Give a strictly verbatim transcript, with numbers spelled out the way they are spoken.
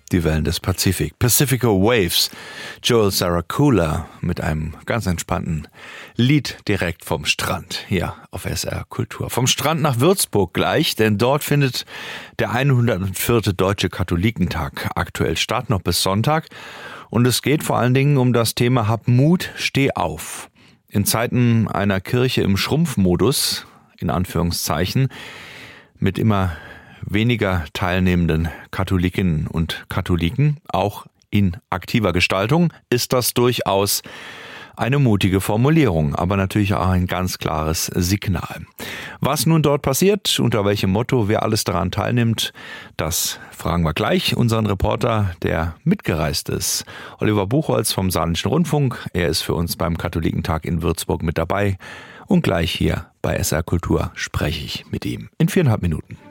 die Wellen des Pazifik. Pacifico Waves, Joel Saracula mit einem ganz entspannten Lied direkt vom Strand hier auf S R Kultur. Vom Strand nach Würzburg gleich, denn dort findet der hundertvierte Deutsche Katholikentag aktuell statt, noch bis Sonntag. Und es geht vor allen Dingen um das Thema Hab Mut, steh auf. In Zeiten einer Kirche im Schrumpfmodus, in Anführungszeichen, mit immer weniger teilnehmenden Katholikinnen und Katholiken, auch in aktiver Gestaltung, ist das durchaus eine mutige Formulierung, aber natürlich auch ein ganz klares Signal. Was nun dort passiert, unter welchem Motto, wer alles daran teilnimmt, das fragen wir gleich unseren Reporter, der mitgereist ist. Oliver Buchholz vom Saarländischen Rundfunk. Er ist für uns beim Katholikentag in Würzburg mit dabei. Und gleich hier bei S R Kultur spreche ich mit ihm in viereinhalb Minuten.